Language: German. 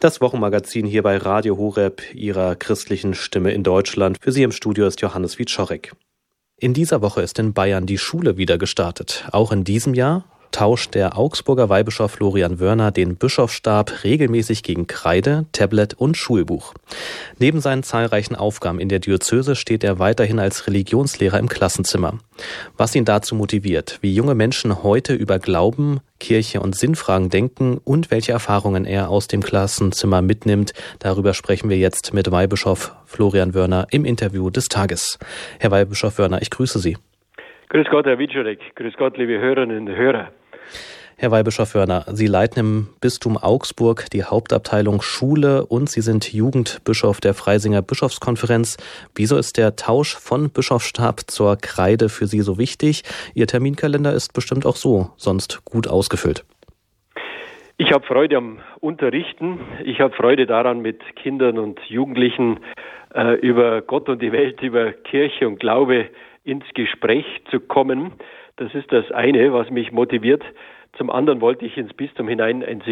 Das Wochenmagazin hier bei Radio Horeb, Ihrer christlichen Stimme in Deutschland. Für Sie im Studio ist Johannes Wieczorek. In dieser Woche ist in Bayern die Schule wieder gestartet. Auch in diesem Jahr tauscht der Augsburger Weihbischof Florian Wörner den Bischofsstab regelmäßig gegen Kreide, Tablet und Schulbuch. Neben seinen zahlreichen Aufgaben in der Diözese steht er weiterhin als Religionslehrer im Klassenzimmer. Was ihn dazu motiviert, wie junge Menschen heute über Glauben, Kirche und Sinnfragen denken und welche Erfahrungen er aus dem Klassenzimmer mitnimmt, darüber sprechen wir jetzt mit Weihbischof Florian Wörner im Interview des Tages. Herr Weihbischof Wörner, ich grüße Sie. Grüß Gott, Herr Wieczorek. Grüß Gott, liebe Hörerinnen und Hörer. Herr Weihbischof Wörner, Sie leiten im Bistum Augsburg die Hauptabteilung Schule und Sie sind Jugendbischof der Freisinger Bischofskonferenz. Wieso ist der Tausch von Bischofsstab zur Kreide für Sie so wichtig? Ihr Terminkalender ist bestimmt auch so sonst gut ausgefüllt. Ich habe Freude am Unterrichten. Ich habe Freude daran, mit Kindern und Jugendlichen über Gott und die Welt, über Kirche und Glaube ins Gespräch zu kommen. Das ist das eine, was mich motiviert. Zum anderen wollte ich ins Bistum hinein ein